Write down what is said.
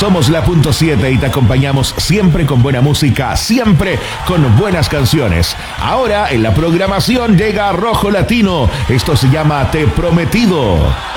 Somos la punto 7 y te acompañamos siempre con buena música, siempre con buenas canciones. Ahora en la programación llega Rojo Latino. Esto se llama Te Prometido.